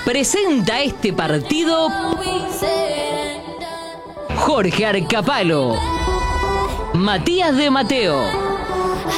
Presenta este partido Jorge Arcapalo, Matías de Mateo.